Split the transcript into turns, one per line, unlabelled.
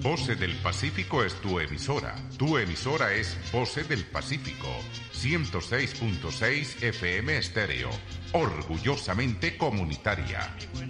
Voce del Pacífico es tu emisora. Tu emisora es Voce del Pacífico. 106.6 FM Estéreo. Orgullosamente comunitaria.